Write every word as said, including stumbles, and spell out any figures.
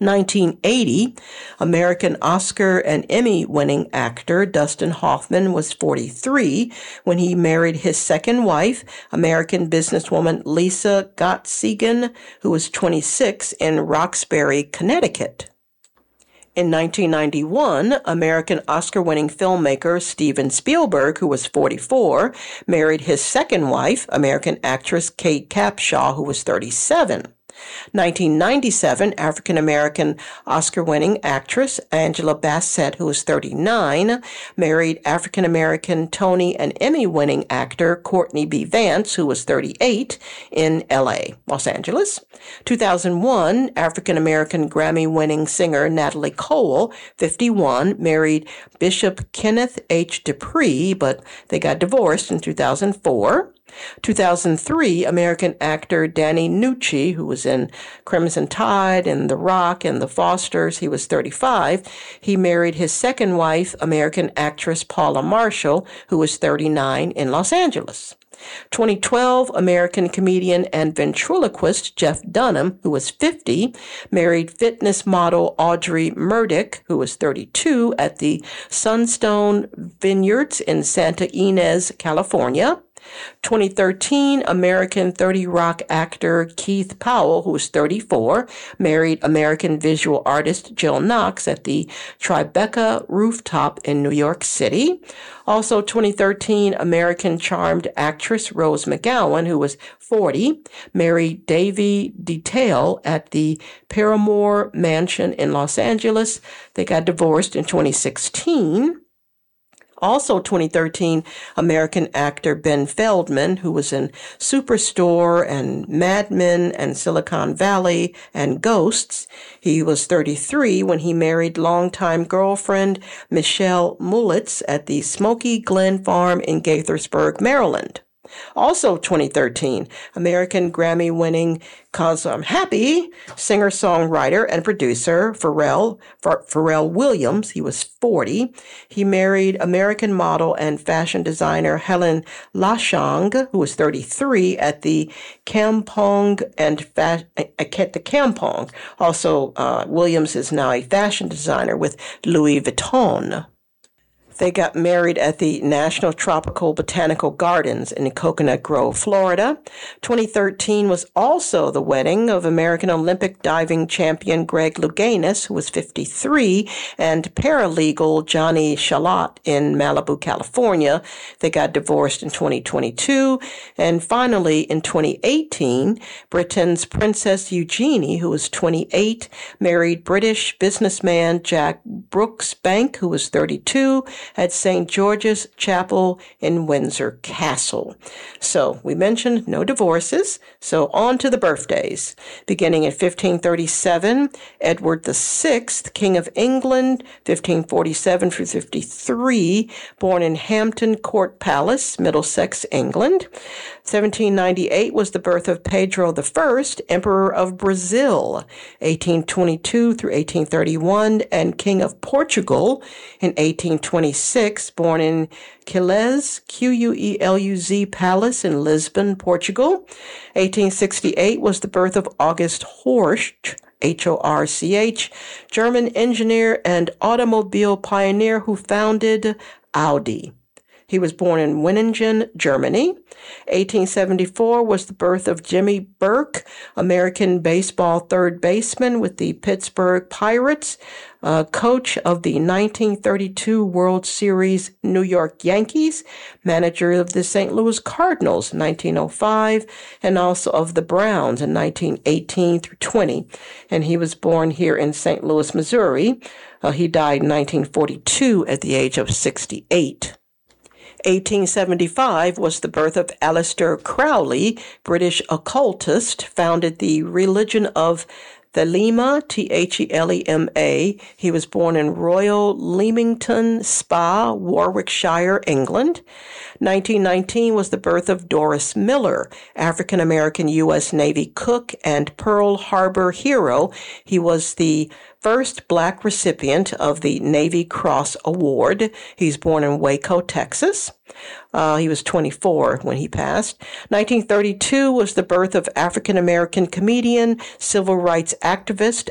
nineteen eighty, American Oscar and Emmy-winning actor Dustin Hoffman was forty-three when he married his second wife, American businesswoman Lisa Gottsagen, who was twenty-six, in Roxbury, Connecticut. In nineteen ninety-one, American Oscar-winning filmmaker Steven Spielberg, who was forty-four, married his second wife, American actress Kate Capshaw, who was thirty-seven. nineteen ninety-seven, African-American Oscar-winning actress Angela Bassett, who was thirty-nine, married African-American Tony and Emmy-winning actor Courtney B. Vance, who was thirty-eight, in L A, Los Angeles. two thousand one, African-American Grammy-winning singer Natalie Cole, fifty-one, married Bishop Kenneth H. Dupree, but they got divorced in two thousand four. two thousand three, American actor Danny Nucci, who was in Crimson Tide and The Rock and The Fosters, he was thirty-five. He married his second wife, American actress Paula Marshall, who was thirty-nine, in Los Angeles. twenty twelve, American comedian and ventriloquist Jeff Dunham, who was fifty, married fitness model Audrey Murdoch, who was thirty-two, at the Sunstone Vineyards in Santa Ynez, California. twenty thirteen, American thirty Rock actor Keith Powell, who was thirty-four, married American visual artist Jill Knox at the Tribeca Rooftop in New York City. Also, twenty thirteen, American charmed actress Rose McGowan, who was forty, married Davey Detail at the Paramore Mansion in Los Angeles. They got divorced in twenty sixteen. Also, twenty thirteen, American actor Ben Feldman, who was in Superstore and Mad Men and Silicon Valley and Ghosts. He was thirty-three when he married longtime girlfriend Michelle Mulitz at the Smoky Glen Farm in Gaithersburg, Maryland. Also, twenty thirteen, American Grammy-winning "Cause I'm Happy" singer-songwriter and producer Pharrell, Pharrell Williams. He was forty. He married American model and fashion designer Helen Lashang, who was thirty-three, at the Kampong and fa- at the Kampong. Also, uh, Williams is now a fashion designer with Louis Vuitton. They got married at the National Tropical Botanical Gardens in Coconut Grove, Florida. twenty thirteen was also the wedding of American Olympic diving champion Greg Louganis, who was fifty-three, and paralegal Johnny Shalat in Malibu, California. They got divorced in twenty twenty-two. And finally, in twenty eighteen, Britain's Princess Eugenie, who was twenty-eight, married British businessman Jack Brooksbank, who was thirty-two, at Saint George's Chapel in Windsor Castle. So we mentioned no divorces, so on to the birthdays. Beginning in fifteen thirty-seven, Edward the Sixth, King of England, fifteen forty-seven through fifty-three, born in Hampton Court Palace, Middlesex, England. seventeen ninety-eight was the birth of Pedro the First, Emperor of Brazil, eighteen twenty-two through eighteen thirty-one, and King of Portugal in eighteen twenty-six, born in Quilez, Q U E L U Z Palace in Lisbon, Portugal. eighteen sixty-eight was the birth of August Horch, H O R C H, German engineer and automobile pioneer who founded Audi. He was born in Winningen, Germany. eighteen seventy-four was the birth of Jimmy Burke, American baseball third baseman with the Pittsburgh Pirates, uh, coach of the nineteen thirty-two World Series New York Yankees, manager of the Saint Louis Cardinals in nineteen oh five, and also of the Browns in nineteen eighteen through twenty. And he was born here in Saint Louis, Missouri. Uh, he died in nineteen forty-two at the age of sixty-eight. eighteen seventy-five was the birth of Aleister Crowley, British occultist, founded the religion of Thelema, T H E L E M A. He was born in Royal Leamington Spa, Warwickshire, England. nineteen nineteen was the birth of Doris Miller, African-American U S Navy cook and Pearl Harbor hero. He was the first black recipient of the Navy Cross Award. He's born in Waco, Texas. Uh, he was twenty-four when he passed. nineteen thirty-two was the birth of African-American comedian, civil rights activist,